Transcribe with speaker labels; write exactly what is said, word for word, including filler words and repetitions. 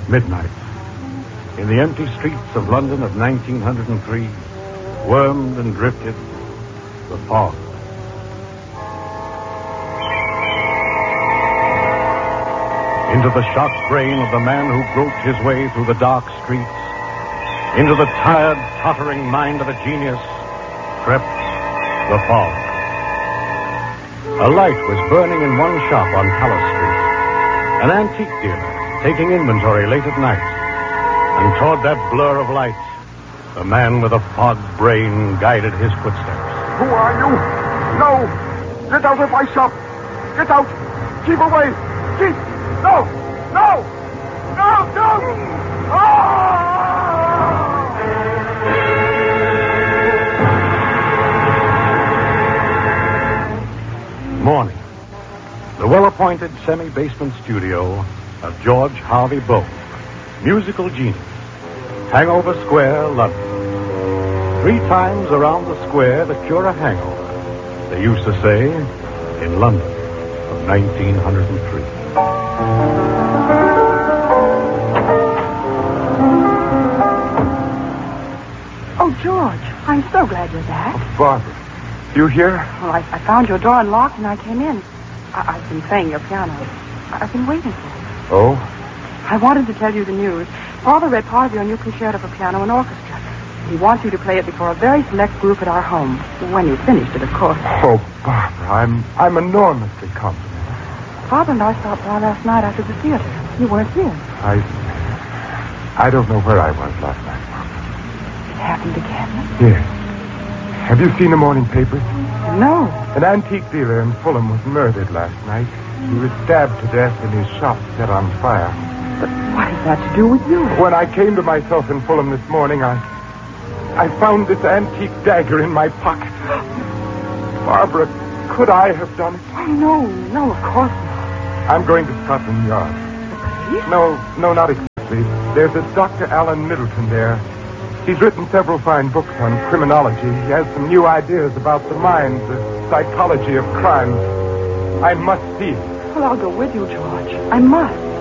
Speaker 1: Midnight. In the empty streets of London of nineteen oh three, wormed and drifted the fog. Into the shocked brain of the man who groped his way through the dark streets, into the tired, tottering mind of a genius, crept the fog. A light was burning in one shop on Palace Street. An antique dealer taking inventory late at night. And toward that blur of light, the man with a fogged brain guided his footsteps.
Speaker 2: Who are you? No! Get out of my shop! Get out! Keep away! Keep! No! No! No! No!
Speaker 1: Oh! Morning. The well-appointed semi-basement studio of George Harvey Bow, musical genius. Hangover Square, London. Three times around the square to cure a hangover, they used to say, in London of nineteen oh three.
Speaker 3: Oh, George, I'm so glad you're back.
Speaker 2: Oh, Barbara, you here?
Speaker 3: Well, I, I found your door unlocked and I came in. I, I've been playing your piano. I, I've been waiting for you.
Speaker 2: Oh?
Speaker 3: I wanted to tell you the news. Father read part of your new concerto for piano and orchestra. He wants you to play it before a very select group at our home. When you've finished it, of course.
Speaker 2: Oh, Barbara, I'm I'm enormously complimented.
Speaker 3: Father and I stopped by last night after the theater. You weren't here.
Speaker 2: I... I don't know where I was last night, Barbara.
Speaker 3: It happened again?
Speaker 2: Yes. Have you seen the morning papers?
Speaker 3: No.
Speaker 2: An antique dealer in Fulham was murdered last night. He was stabbed to death and his shop set on fire.
Speaker 3: But what has that to do with you?
Speaker 2: When I came to myself in Fulham this morning, I... I found this antique dagger in my pocket. Barbara, could I have done it?
Speaker 3: Oh, no, no, of course not.
Speaker 2: I'm going to Scotland Yard.
Speaker 3: The police?
Speaker 2: No, no, not exactly. There's a Doctor Alan Middleton there. He's written several fine books on criminology. He has some new ideas about the mind, the psychology of crime. I must see him.
Speaker 3: Well, I'll go with you, George. I must.